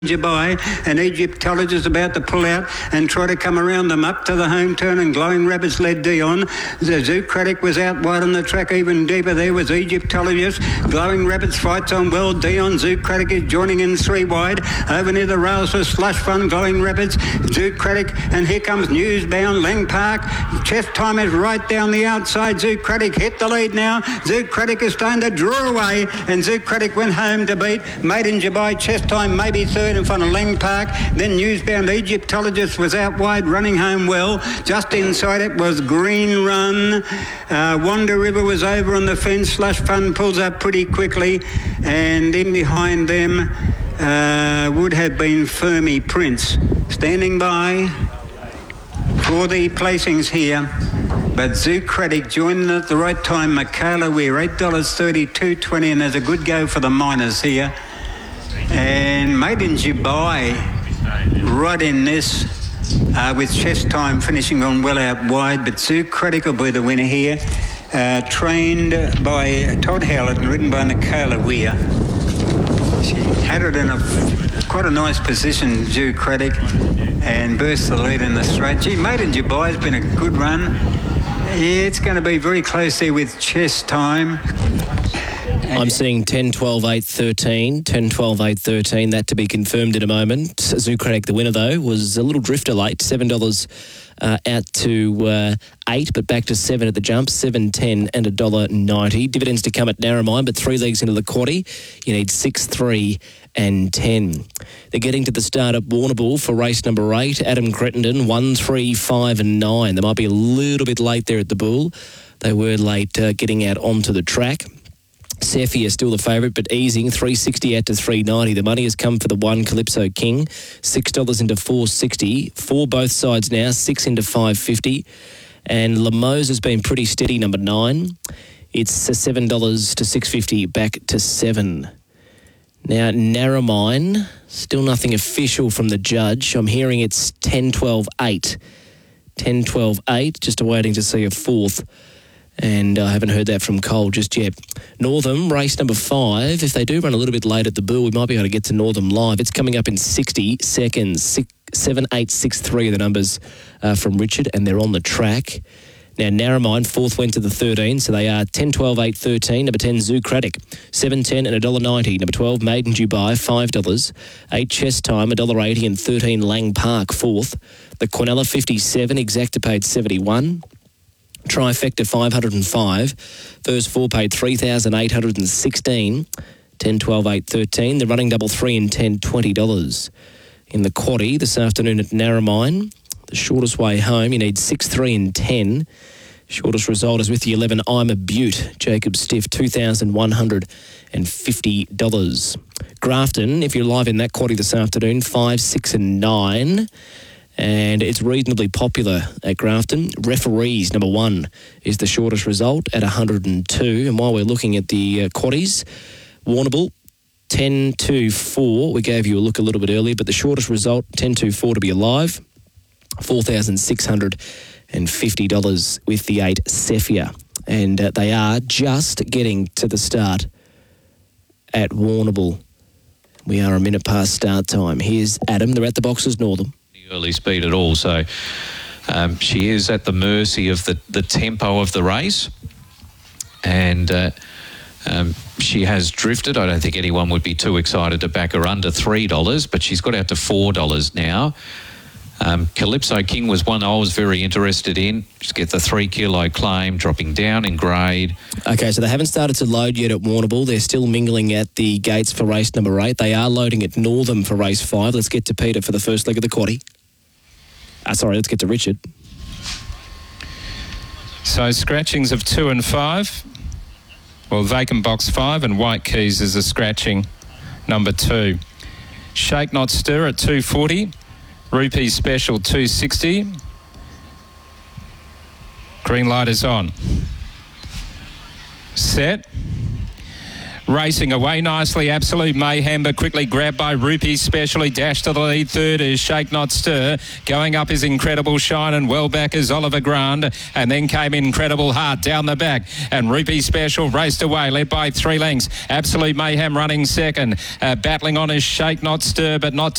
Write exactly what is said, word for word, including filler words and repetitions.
Dubai, and Egyptologist about to pull out and try to come around them up to the home turn, and Glowing Rabbits led Dion. The Zoocratic was out wide on the track, even deeper there was Egyptologist. Glowing Rabbits fights on well. Dion, Zoocratic is joining in three wide. Over near the rails for Slush Fun, Glowing Rabbits, Zoocratic, and here comes Newsbound, Lang Park. Chest Time is right down the outside. Zoocratic hit the lead now. Zoocratic is starting to draw away, and Zoocratic went home to beat Made in Dubai. Chest Time maybe third in front of Lang Park. Then Newsbound Egyptologist was out wide, running home well. Just inside it was Green Run. Uh, Wanda River was over on the fence. Slush Fun pulls up pretty quickly, and in behind them uh, would have been Fermi Prince. Standing by for the placings here, but Zoocratic joining at the right time. Michaela Weir, eight dollars thirty-two twenty, and there's a good go for the miners here. And Made in Dubai right in this uh, with Chest Time finishing on well out wide, but Zoocratic will be the winner here, uh, trained by Todd Howlett and ridden by Michaela Weir. She had it in a quite a nice position, Zoocratic, and burst the lead in the straight. Gee, Made in Dubai has been a good run. Yeah, it's going to be very close there with Chest Time. I'm seeing ten, twelve, eight, thirteen. ten, twelve, eight, thirteen. That to be confirmed in a moment. Zoocratic, the winner, though, was a little drifter late. seven dollars uh, out to uh, eight, but back to seven at the jump. seven, ten and one dollar ninety. Dividends to come at Narromine, but three legs into the quaddie. You need six, three and ten. They're getting to the start at Warrnambool for race number eight. Adam Crittenden, one, three, five and nine. They might be a little bit late there at the Bull. They were late uh, getting out onto the track. Seffi is still the favourite, but easing, three sixty out to three ninety. The money has come for the one, Calypso King, six dollars into four sixty. Four both sides now, six into five fifty. And Lemos has been pretty steady, number nine. It's seven dollars to six fifty, back to seven. Now, Narromine, still nothing official from the judge. I'm hearing it's ten, twelve, eight. ten, twelve, eight, just awaiting to see a fourth. And I haven't heard that from Cole just yet. Northam, race number five. If they do run a little bit late at the Bull, we might be able to get to Northam live. It's coming up in sixty seconds. Six, seven, eight, six, three are the numbers uh, from Richard, and they're on the track. Now, Narromine, fourth went to the thirteen, so they are ten, twelve, eight, thirteen. Number ten, Zoocratic, seven, ten and one dollar ninety. Number twelve, Made in Dubai, five dollars. eight, Chest Time, one dollar eighty, and thirteen, Lang Park, fourth. The Quinella, fifty-seven, Exacta paid seventy-one. Trifecta, five hundred five. First four paid three thousand eight hundred sixteen. ten, twelve, eight, thirteen. The running double three and ten, twenty dollars. In the quaddie this afternoon at Narromine, the shortest way home, you need six, three and ten. Shortest result is with the eleven, I'm a Beaut. Jacob Stiff, two thousand one hundred fifty dollars. Grafton, if you're live in that quaddie this afternoon, five, six and nine. And it's reasonably popular at Grafton. Referees, number one, is the shortest result at one hundred two. And while we're looking at the uh, quaddies, Warrnambool, ten, two, four. We gave you a look a little bit earlier, but the shortest result, ten, two, four to be alive, four thousand six hundred fifty dollars with the eight, Cephia. And uh, they are just getting to the start at Warrnambool. We are a minute past start time. Here's Adam. They're at the boxes, Northam. Early speed at all, so um, she is at the mercy of the, the tempo of the race, and uh, um, she has drifted. I don't think anyone would be too excited to back her under three dollars, but she's got out to four dollars now. Um, Calypso King was one I was very interested in. Just get the three kilo claim, dropping down in grade. Okay, so they haven't started to load yet at Warrnambool. They're still mingling at the gates for race number eight. They are loading at Northam for race five. Let's get to Peter for the first leg of the quaddie. Uh, sorry, let's get to Richard. So scratchings of two and five. Well, vacant box five and White Keys is a scratching number two. Shake Not Stir at two forty. Rupee Special two sixty. Green light is on. Set. Racing away nicely, Absolute Mayhem, but quickly grabbed by Rupee Specially. Dash to the lead. Third is Shake Not Stir. Going up is Incredible Shine, and well back is Oliver Grande. And then came Incredible Heart down the back. And Rupee Special raced away, led by three lengths. Absolute Mayhem running second. Uh, battling on is Shake Not Stir, but not